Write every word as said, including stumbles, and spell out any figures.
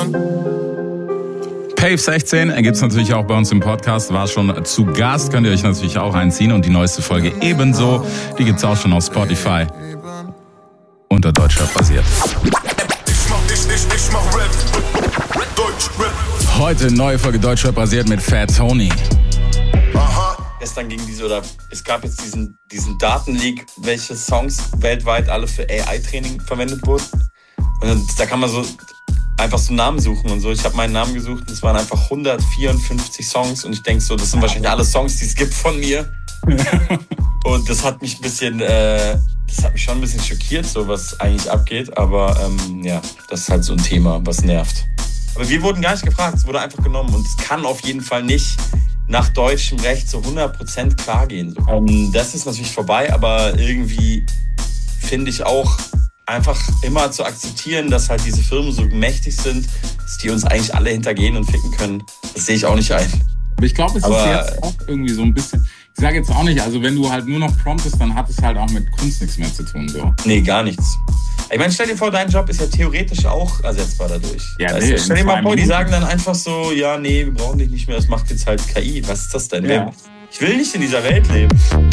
Pave sechzehn gibt es natürlich auch bei uns im Podcast, war schon zu Gast, könnt ihr euch natürlich auch reinziehen und die neueste Folge ebenso, die gibt es auch schon auf Spotify unter Deutschrap basiert. Ich mach, ich, ich, ich mach Rap, Deutschrap. Heute neue Folge Deutschrap basiert mit Fat Tony. Aha. Gestern ging diese, oder es gab jetzt diesen, diesen Datenleak, welche Songs weltweit alle für A I-Training verwendet wurden. Und dann, da kann man so einfach so Namen suchen und so. Ich habe meinen Namen gesucht und es waren einfach hundertvierundfünfzig Songs und ich denke so, das sind wahrscheinlich alle Songs, die es gibt von mir. Und das hat mich ein bisschen, äh, das hat mich schon ein bisschen schockiert, so was eigentlich abgeht. Aber ähm, ja, das ist halt so ein Thema, was nervt. Aber wir wurden gar nicht gefragt, es wurde einfach genommen und es kann auf jeden Fall nicht nach deutschem Recht so hundert Prozent klar gehen. Ähm, das ist natürlich vorbei, aber irgendwie finde ich auch einfach immer zu akzeptieren, dass halt diese Firmen so mächtig sind, dass die uns eigentlich alle hintergehen und ficken können. Das sehe ich auch nicht ein. Aber ich glaube, es Aber ist jetzt auch irgendwie so ein bisschen, ich sage jetzt auch nicht, also wenn du halt nur noch promptest, dann hat es halt auch mit Kunst nichts mehr zu tun. So. Nee, gar nichts. Ich meine, stell dir vor, dein Job ist ja theoretisch auch ersetzbar dadurch. Ja, also, nee, stell dir mal in vor, zwei die Minuten. sagen dann einfach so, ja, nee, wir brauchen dich nicht mehr, das macht jetzt halt K I. Was ist das denn? Ja. Ich will nicht in dieser Welt leben.